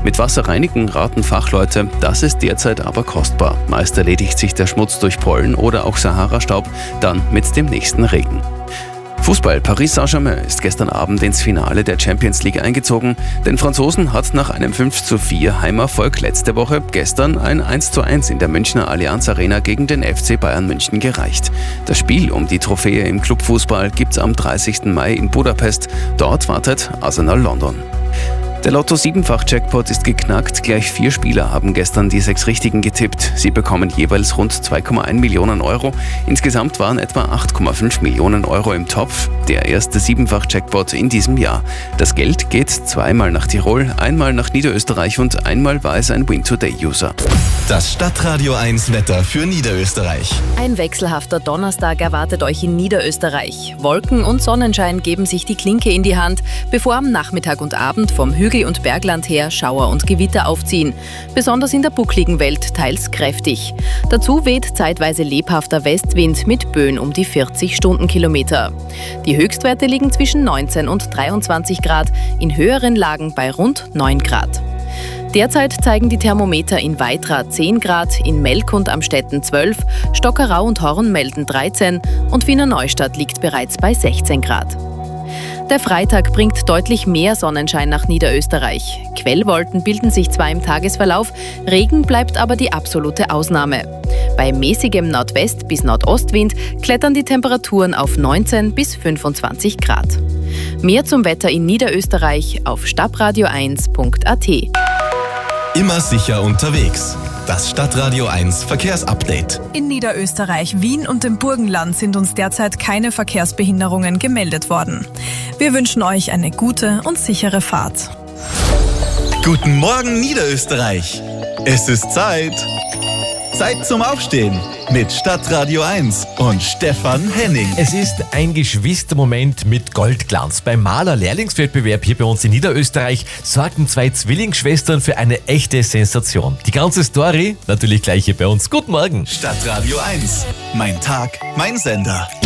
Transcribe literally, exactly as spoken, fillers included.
Mit Wasser reinigen raten Fachleute, das ist derzeit aber kostbar. Meist erledigt sich der Schmutz durch Pollen oder auch Sahara-Staub dann mit dem nächsten Regen. Fußball. Paris Saint-Germain ist gestern Abend ins Finale der Champions League eingezogen. Den Franzosen hat nach einem fünf zu vier Heimerfolg letzte Woche gestern ein eins zu eins in der Münchner Allianz Arena gegen den F C Bayern München gereicht. Das Spiel um die Trophäe im Clubfußball gibt's am dreißigsten Mai in Budapest. Dort wartet Arsenal London. Der Lotto sieben-fach Jackpot ist geknackt. Gleich vier Spieler haben gestern die sechs Richtigen getippt. Sie bekommen jeweils rund zwei Komma eins Millionen Euro. Insgesamt waren etwa acht Komma fünf Millionen Euro im Topf. Der erste sieben-fach Jackpot in diesem Jahr. Das Geld geht zweimal nach Tirol, einmal nach Niederösterreich und einmal war es ein Win-Today-User. Das Stadtradio eins Wetter für Niederösterreich. Ein wechselhafter Donnerstag erwartet euch in Niederösterreich. Wolken und Sonnenschein geben sich die Klinke in die Hand, bevor am Nachmittag und Abend vom Hügel und Bergland her Schauer und Gewitter aufziehen. Besonders in der buckligen Welt teils kräftig. Dazu weht zeitweise lebhafter Westwind mit Böen um die vierzig Stundenkilometer. Die Höchstwerte liegen zwischen neunzehn und dreiundzwanzig Grad, in höheren Lagen bei rund neun Grad. Derzeit zeigen die Thermometer in Weitra zehn Grad, in Melk und Amstetten zwölf, Stockerau und Horn melden dreizehn und Wiener Neustadt liegt bereits bei sechzehn Grad. Der Freitag bringt deutlich mehr Sonnenschein nach Niederösterreich. Quellwolken bilden sich zwar im Tagesverlauf, Regen bleibt aber die absolute Ausnahme. Bei mäßigem Nordwest- bis Nordostwind klettern die Temperaturen auf neunzehn bis fünfundzwanzig Grad. Mehr zum Wetter in Niederösterreich auf stabradio eins punkt a t. Immer sicher unterwegs. Das Stadtradio eins Verkehrsupdate. In Niederösterreich, Wien und dem Burgenland sind uns derzeit keine Verkehrsbehinderungen gemeldet worden. Wir wünschen euch eine gute und sichere Fahrt. Guten Morgen Niederösterreich. Es ist Zeit. Zeit zum Aufstehen mit Stadtradio eins und Stefan Henning. Es ist ein geschwisster Moment mit Goldglanz. Beim Maler-Lehrlingswettbewerb hier bei uns in Niederösterreich sorgten zwei Zwillingsschwestern für eine echte Sensation. Die ganze Story natürlich gleich hier bei uns. Guten Morgen. Stadtradio eins. Mein Tag, mein Sender.